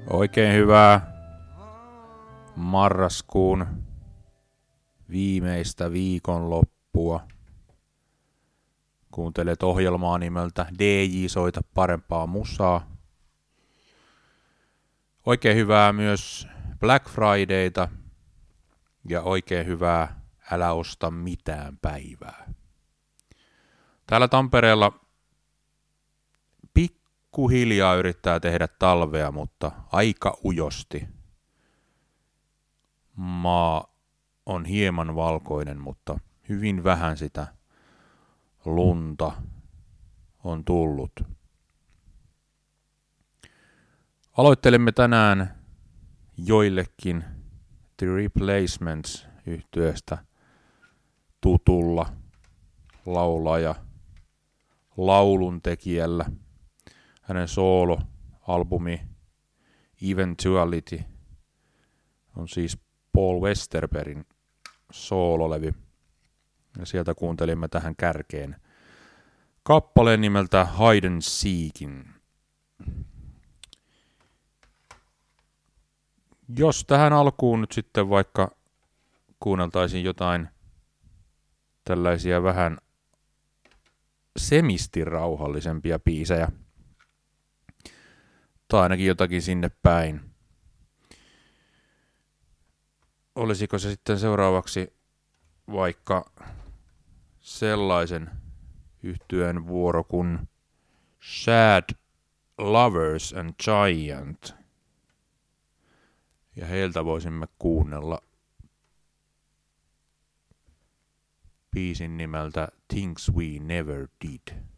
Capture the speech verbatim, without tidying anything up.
Oikein hyvää marraskuun viimeistä viikonloppua. Kuuntelet ohjelmaa nimeltä D J Soita parempaa musaa. Oikein hyvää myös Black Fridayta ja oikein hyvää Älä osta mitään päivää. Täällä Tampereella pikkuhiljaa yrittää tehdä talvea, mutta aika ujosti. Maa on hieman valkoinen, mutta hyvin vähän sitä lunta on tullut. Aloittelemme tänään joillekin The Replacements -yhtyeestä tutulla laulaja lauluntekijällä. Hänen sooloalbumi Eventuality on siis Paul Westerbergin soololevy. Ja sieltä kuuntelimme tähän kärkeen kappaleen nimeltä Hide and Seekin. Jos tähän alkuun nyt sitten vaikka kuunneltaisiin jotain tällaisia vähän semisti rauhallisempia biisejä, tai ainakin jotakin sinne päin. Olisiko se sitten seuraavaksi vaikka sellaisen yhtyeen vuoro kuin Sad Lovers and Giant, ja heiltä voisimme kuunnella biisin nimeltä Things We Never Did.